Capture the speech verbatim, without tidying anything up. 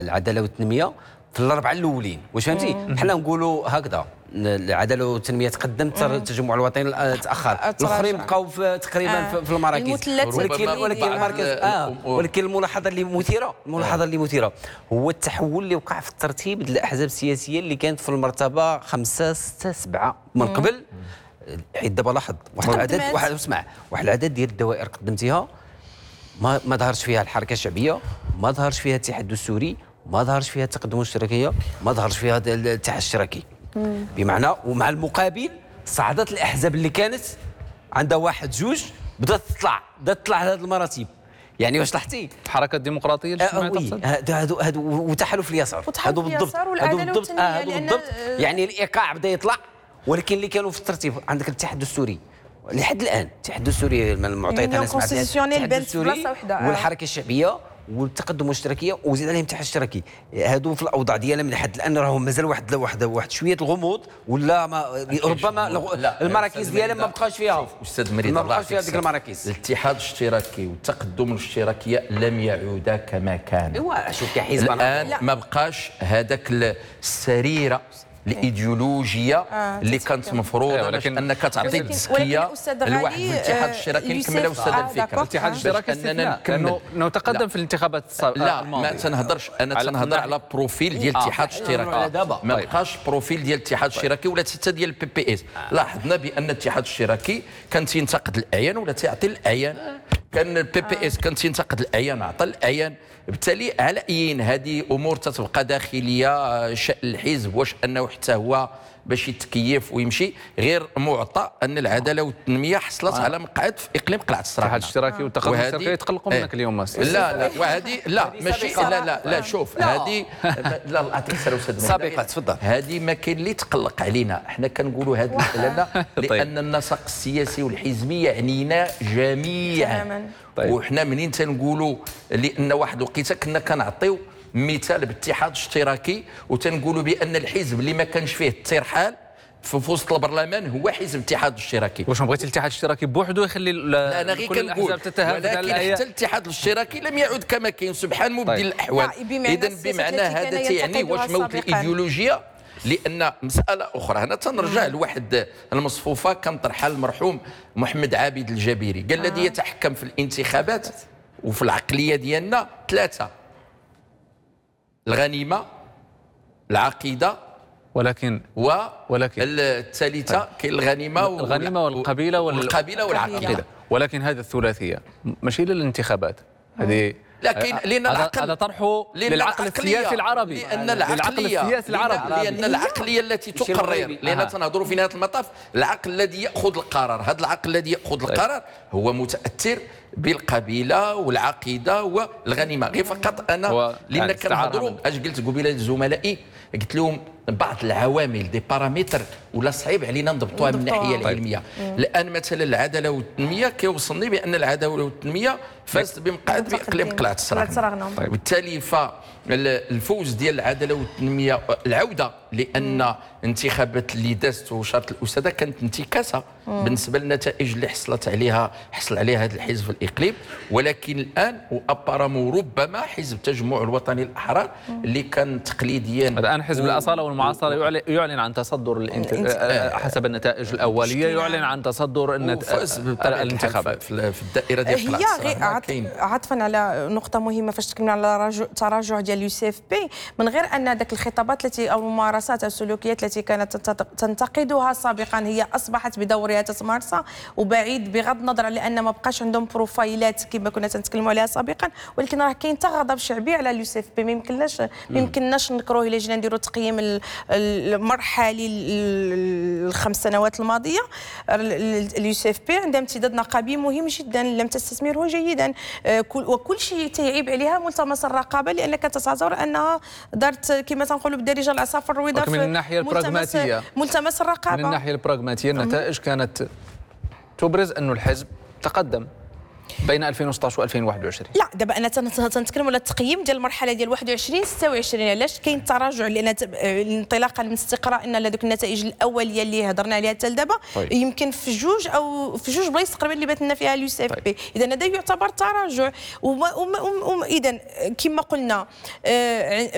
العداله والتنميه في الاربعه الاولين، واش فهمتي؟ بحال نقولوا هكذا العداله والتنميه تقدم، التجمع الوطني تاخر، الاخرين بقاو تقريبا آه. في المراكز. ولكن ولكن المركز اه ولكن الملاحظه اللي مثيره الملاحظه اللي مثيره هو التحول اللي وقع في الترتيب ديال الاحزاب السياسيه اللي كانت في المرتبه خمسه سته سبعه من قبل. حيت دابا لاحظ واحد العدد واحد اسمع واحد العدد ديال الدوائر قدمتيها ما ما ظهرش فيها الحركه الشعبيه، ما ظهرش فيها الاتحاد الدستوري، ما ظهرش فيها التقدم الاشتراكيه، ما ظهرش فيها الاتحاد الاشتراكي. بمعنى ومع المقابل صعدت الاحزاب اللي كانت عندها واحد جوج بدات تطلع بدات تطلع هذه المراتب. يعني واش لاحظتي الحركه الديمقراطيه الاجتماعيه تقصد هادو هادو وتحالف اليسار هادو بالضبط هادو بالضبط آه هادو بالضبط. يعني الايقاع بدا يطلع، ولكن اللي كانوا في الترتيب عندك الاتحاد الدستوري لحد الان الاتحاد الدستوري المعطيات انا سمعت الاتحاد الدستوري والحركه الشعبيه والتقدم الاشتراكيه وزيد عليهم الاتحاد الاشتراكي. هادو في الاوضاع ديالهم لحد الان راهم مازال واحد واحد واحد شويه الغموض، ولا ما ربما المراكز ديالهم ما بقاش فيها. استاذ مريض ما بقاش فيها ديك المراكز. الاتحاد الاشتراكي والتقدم الاشتراكيه لم يعودا كما كان. ايوا شوف كحزب الان ما بقاش هذاك السريره الايديولوجيه آه اللي كانت مفروضه باش انك تعطي التزكيه لواحد الاتحاد الاشتراكي. نكمل استاذ الفكره. الاتحاد الاشتراكي اننا نكمل نتقدم في الانتخابات السابقه. لا ما تنهضرش، انا تنهضر على بروفيل ديال الاتحاد الاشتراكي. ما بقاش بروفيل ديال الاتحاد الاشتراكي ولا حتى ديال البي بي اس. لاحظنا بان الاتحاد الاشتراكي كان تينتقد الاعيان ولا تيعطي الاعيان، كان البي بي اس كان تينتقد الاعيان عطى الاعيان. بالتالي على اين هذه امور تتبقى داخليه شأن الحزب، واش انه حتى هو باش يتكيف ويمشي، غير معطى ان العداله والتنميه حصلت آه. على مقعد في اقليم قلعه الصراحه. الاتحاد الاشتراكي والتقدم الاشتراكي يتقلقوا منك اليوم. لا لا وهذه لا ماشي لا لا لا شوف هذه لا يعطيك الصحه استاذ سابقه تفضل. هذه ما كاين اللي يتقلق علينا، حنا كنقولوا هذه المساله لان النسق السياسي والحزبي يعنينا جميعا. وحنا منين تنقولوا لان واحد الوقيته كنا كنعطيو مثال بالاتحاد الاشتراكي وتنقولوا بان الحزب اللي ما كانش فيه الترحال في وسط البرلمان هو حزب الاتحاد الاشتراكي. واش بغيتي الاتحاد الاشتراكي بوحده يخلي لا انا غير كنقول، ولكن حتى الاتحاد الاشتراكي لم يعد كما كاين سبحان مبدل طيب. الاحوال. اذا بمعنى هذا تعني واش موت الايديولوجيه؟ لان مساله اخرى هنا تنرجع لواحد المصفوفه كان طرحها المرحوم محمد عابد الجبيري، قال الذي آه. يتحكم في الانتخابات وفي العقليه ديالنا ثلاثه: الغنيمه، العقيده، ولكن و ولكن الثالثه طيب. كاين الغنيمه الغنيمه والقبيله والقبيله والعقيده. ولكن هذه الثلاثيه ماشي للانتخابات هذه. لكن لان العقل هذا طرحه للعقل السياسي العربي، لان العقليه السياسي العربي لان العقليه التي تقرر، لان تنهضروا في نهايه المطاف العقل الذي ياخذ القرار. هذا العقل الذي ياخذ القرار هو متاثر بالقبيله والعقيده والغنيمه. غير فقط انا لان كنهضروا اش قلت قبيله لزملائي، قلت لهم بعض العوامل دي بارامتر ولا صعيب علينا نضبطوها من الناحيه العلميه. الان مثلا العداله والتنميه كيوصلني بان العداله والتنميه فازت بمقعد باقليم قلعه الصراغنه. بالتالي فالفوز ديال العداله والتنميه العوده، لان انتخابات اللي دازت وشرط الاساده كانت انتكاسه بالنسبه للنتائج اللي حصلت عليها حصل عليها هذا الحزب في الاقليم. ولكن الان وابرمو ربما حزب التجمع الوطني الاحرار اللي كان تقليديا الان حزب الاصاله والمعاصره يعلن عن تصدر الانت... حسب النتائج الاوليه يعلن عن تصدر الانتخابات في الدائره ديال هي عطفا على نقطه مهمه فاش تكلمنا على تراجع ديال اليو سي اف بي، من غير ان ذاك الخطابات التي او الممارسات او السلوكيات التي كانت تنتقدها سابقا هي اصبحت بدورها تتمارسها، وبعيد بغض النظر على ان ما بقاش عندهم بروفايلات كما كنا تنتكلموا عليها سابقا، ولكن راه كاين حتى غضب شعبي على اليو سي اف بي. ما يمكنناش ما يمكنناش نكروه الا جينا نديروا تقييم المرحلي الخمس سنوات الماضيه. اليو سي اف بي عندها امتداد نقابي مهم جدا لم تستثمره جيدا، وكل شيء تيعيب عليها ملتمس الرقابه لانك تتصور انها دارت كما تنقولوا بالدارجه العصافر الرويضه من الناحيه البراغماتيه. ملتمس الرقابه من الناحيه البراغماتيه النتائج كانت تبرز انه الحزب تقدم بين ألفين وستطاش و ألفين وواحد وعشرين. لا دابا انا تنتكلم على التقييم ديال المرحله ديال واحد وعشرين ستة وعشرين. علاش كاين تراجع؟ لان انطلاقا من استقراء ان هذوك النتائج الاوليه اللي هضرنا عليها حتى لدابا طيب. يمكن في جوج او في جوج بلايص تقريبا اللي بات لنا فيها اليو سي اف بي. اذا هذا يعتبر تراجع. اذا كما قلنا